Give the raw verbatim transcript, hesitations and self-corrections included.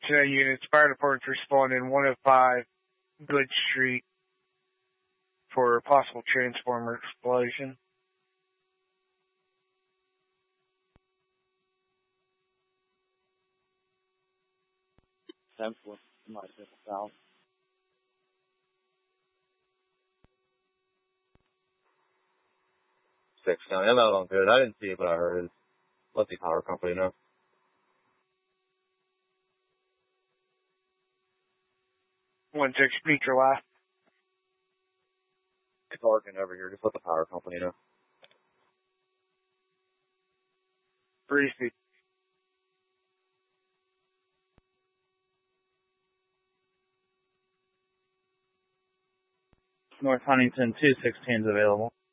ten units, fire department's responding one oh five Good Street for a possible transformer explosion. ten four, might be south. Six County. I'm out on good. I didn't see it, but I heard it. Let the power company know. One six, repeat your last. It's arcing over here. Just let the power company know. Briefly. North Huntington two sixteen is available.